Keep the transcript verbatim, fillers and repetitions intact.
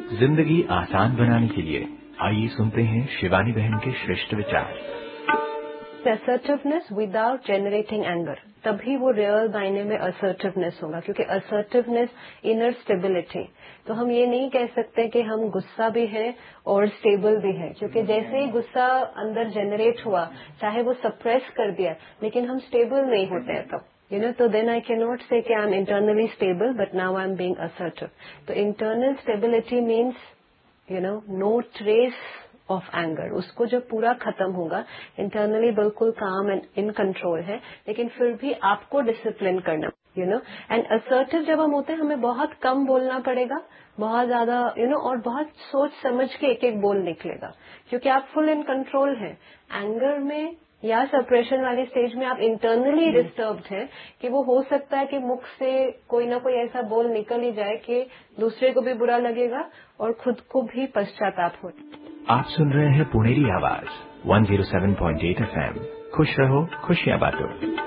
जिंदगी आसान बनाने के लिए आइए सुनते हैं शिवानी बहन के श्रेष्ठ विचार। असर्टिवनेस विदाउट जेनरेटिंग एंगर, तभी वो रियल मायने में असर्टिवनेस होगा, क्योंकि असर्टिवनेस इनर स्टेबिलिटी। तो हम ये नहीं कह सकते कि हम गुस्सा भी है और स्टेबल भी है, क्योंकि जैसे ही गुस्सा अंदर जनरेट हुआ, चाहे वो सप्रेस कर दिया, लेकिन हम स्टेबल नहीं होते हैं तब, यू नो। तो देन आई कैन नॉट से कि I am internally stable but now I am being assertive. तो internal stability means you know no trace of anger, उसको जब पूरा खत्म होगा, इंटरनली बिल्कुल काम एंड इन कंट्रोल है, लेकिन फिर भी आपको डिसिप्लिन करना, यू नो। एंड असर्टिव जब हम होते हैं, हमें बहुत कम बोलना पड़ेगा, बहुत ज्यादा, यू नो, और बहुत सोच समझ के एक एक बोल निकलेगा, क्योंकि आप फुल इन कंट्रोल हैं। एंगर में या सप्रेशन वाली स्टेज में आप इंटरनली डिस्टर्ब्ड हैं कि वो हो सकता है कि मुख से कोई ना कोई ऐसा बोल निकल ही जाए कि दूसरे को भी बुरा लगेगा और खुद को भी पश्चाताप हो। आप सुन रहे हैं पुणेरी आवाज one zero seven point eight F M. खुश रहो, खुशियां बांटो।